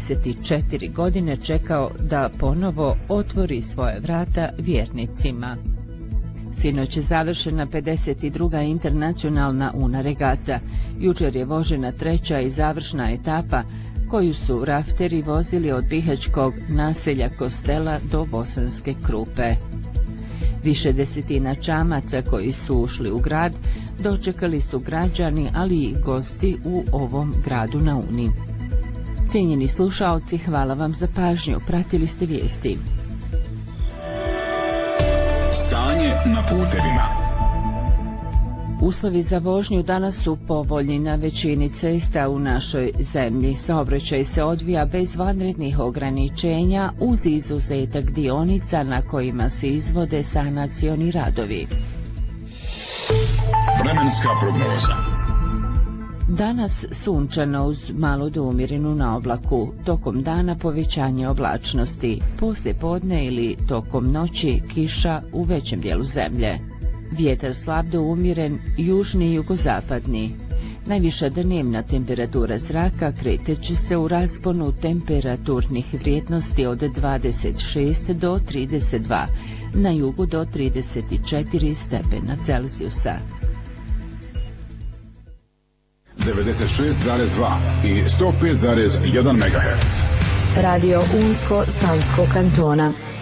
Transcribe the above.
94 godine čekao da ponovo otvori svoje vrata vjernicima. Sinoć je završena 52. internacionalna Una regata. Jučer je vožena treća i završna etapa koju su rafteri vozili od bihaćkog naselja Kostela do Bosanske Krupe. Više desetina čamaca koji su ušli u grad dočekali su građani, ali i gosti u ovom gradu na Uni. Cijenjeni slušaoci, hvala vam za pažnju. Pratili ste vijesti. Stanje na putevima. Uslovi za vožnju danas su povoljni na većini cesta u našoj zemlji. Saobraćaj se odvija bez vanrednih ograničenja uz izuzetak dionica na kojima se izvode sanacioni radovi. Vremenska prognoza. Danas sunčano uz malo do umjerenu na oblaku, tokom dana povećanje oblačnosti, poslije podne ili tokom noći kiša u većem dijelu zemlje. Vjetar slab do umjeren, južni i jugozapadni. Najviša dnevna temperatura zraka kreteće se u rasponu temperaturnih vrijednosti od 26 do 32, na jugu do 34 stepena Celzijusa. 96,2 i 105,1 MHz. Radio Unsko Sanskog kantona.